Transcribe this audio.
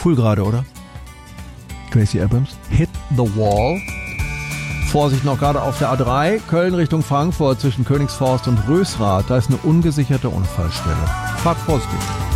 Cool gerade, oder? Gracie Abrams. Hit the Wall. Vorsicht noch gerade auf der A3, Köln Richtung Frankfurt zwischen Königsforst und Rösrath. Da ist eine ungesicherte Unfallstelle. Fahrt vorsichtig.